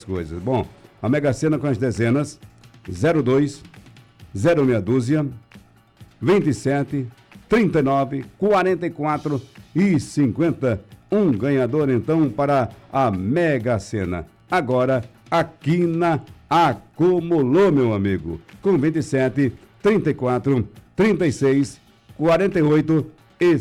coisas. Bom, a Mega Sena com as dezenas 02, 06 dúzia, 27, 39, 44 e 50. Um ganhador, então, para a Mega Sena. Agora, a Quina acumulou, meu amigo, com 27, 34, 36, 48 e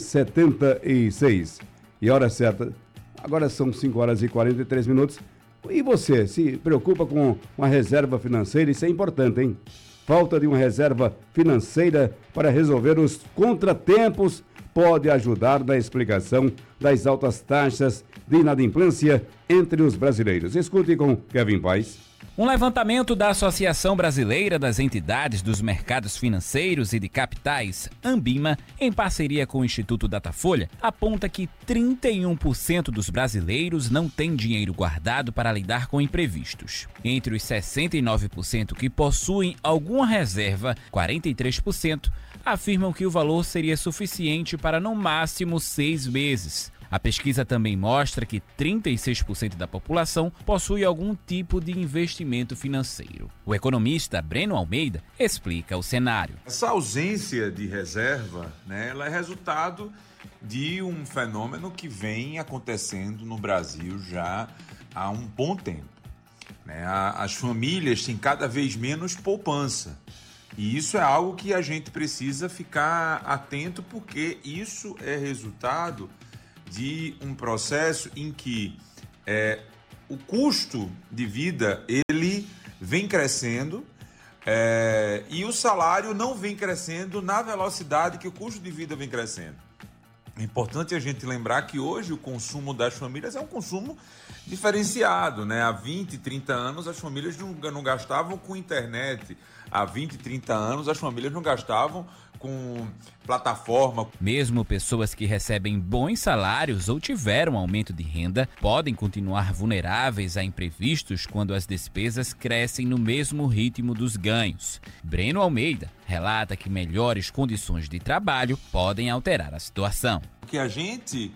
76. E a hora certa, agora são 5 horas e 43 minutos. E você, se preocupa com uma reserva financeira? Isso é importante, hein? Falta de uma reserva financeira para resolver os contratempos pode ajudar na explicação das altas taxas de inadimplência entre os brasileiros. Escute com Kevin Paes. Um levantamento da Associação Brasileira das Entidades dos Mercados Financeiros e de Capitais, Ambima, em parceria com o Instituto Datafolha, aponta que 31% dos brasileiros não têm dinheiro guardado para lidar com imprevistos. Entre os 69% que possuem alguma reserva, 43% afirmam que o valor seria suficiente para no máximo 6 meses. A pesquisa também mostra que 36% da população possui algum tipo de investimento financeiro. O economista Breno Almeida explica o cenário. Essa ausência de reserva, ela é resultado de um fenômeno que vem acontecendo no Brasil já há um bom tempo. As famílias têm cada vez menos poupança. E isso é algo que a gente precisa ficar atento, porque isso é resultado de um processo em que o custo de vida ele vem crescendo e o salário não vem crescendo na velocidade que o custo de vida vem crescendo. É importante a gente lembrar que hoje o consumo das famílias é um consumo diferenciado, Há 20, 30 anos as famílias não gastavam com internet, há 20, 30 anos as famílias não gastavam com plataforma. Mesmo pessoas que recebem bons salários ou tiveram aumento de renda podem continuar vulneráveis a imprevistos quando as despesas crescem no mesmo ritmo dos ganhos. Breno Almeida relata que melhores condições de trabalho podem alterar a situação. O que a gente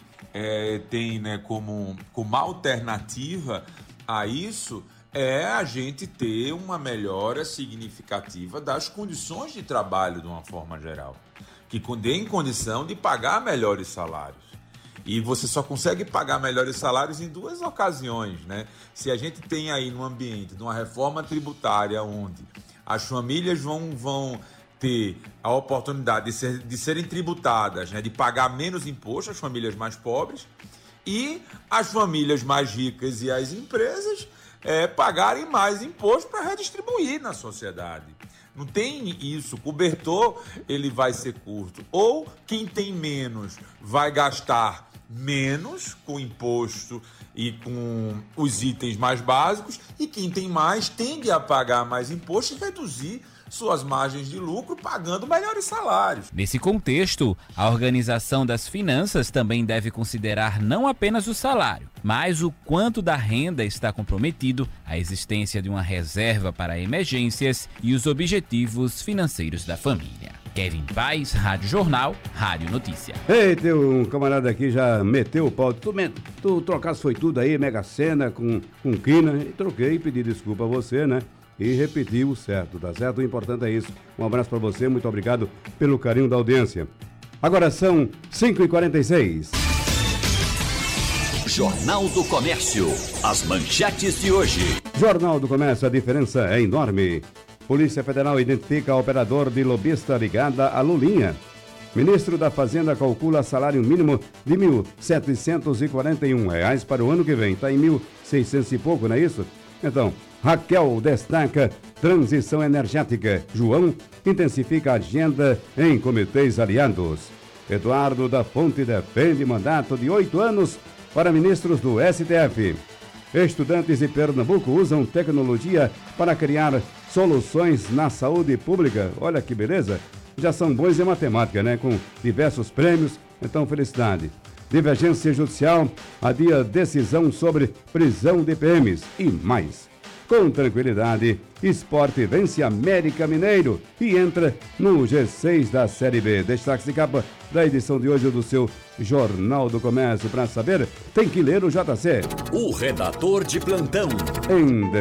tem como alternativa a isso é a gente ter uma melhora significativa das condições de trabalho de uma forma geral, que dê em condição de pagar melhores salários. E você só consegue pagar melhores salários em duas ocasiões, Se a gente tem aí no ambiente de uma reforma tributária onde as famílias vão ter a oportunidade de serem tributadas, de pagar menos imposto, as famílias mais pobres, e as famílias mais ricas e as empresas pagarem mais imposto para redistribuir na sociedade. Não tem isso, o cobertor ele vai ser curto. Ou quem tem menos vai gastar menos com imposto e com os itens mais básicos, e quem tem mais tende a pagar mais imposto e reduzir suas margens de lucro pagando melhores salários. Nesse contexto, a organização das finanças também deve considerar não apenas o salário, mas o quanto da renda está comprometido, a existência de uma reserva para emergências e os objetivos financeiros da família. Kevin Paes, Rádio Jornal, Rádio Notícia. Ei, tem um camarada aqui já meteu o pau. Tu trocasse foi tudo aí, Mega Sena com Quina, e troquei e pedi desculpa a você, E repetiu o certo, tá certo? O importante é isso. Um abraço para você, muito obrigado pelo carinho da audiência. Agora são 5h46. Jornal do Comércio. As manchetes de hoje. Jornal do Comércio, a diferença é enorme. Polícia Federal identifica operador de lobista ligada a Lulinha. Ministro da Fazenda calcula salário mínimo de R$ 1.741 para o ano que vem. Está em 1.600 e pouco, não é isso? Então, Raquel destaca transição energética. João intensifica a agenda em comitês aliados. Eduardo da Fonte defende mandato de 8 anos para ministros do STF. Estudantes de Pernambuco usam tecnologia para criar soluções na saúde pública. Olha que beleza! Já são bons em matemática, Com diversos prêmios. Então, felicidade. Divergência judicial adia decisão sobre prisão de PMs e mais. Com tranquilidade, Sport vence América Mineiro e entra no G6 da Série B. Destaque de capa da edição de hoje do seu Jornal do Comércio. Para saber, tem que ler o JC. O redator de plantão. Em